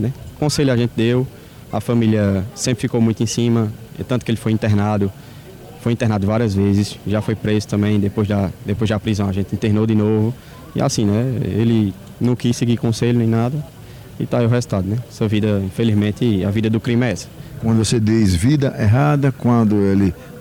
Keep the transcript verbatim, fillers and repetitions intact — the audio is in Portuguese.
né? Conselho a gente deu, a família sempre ficou muito em cima, tanto que ele foi internado, foi internado várias vezes, já foi preso também, depois da, depois da prisão a gente internou de novo. E assim, né? Ele não quis seguir conselho nem nada, e tá aí o resultado, né? Essa vida, infelizmente, a vida do crime é essa. Quando você diz vida errada, quando ele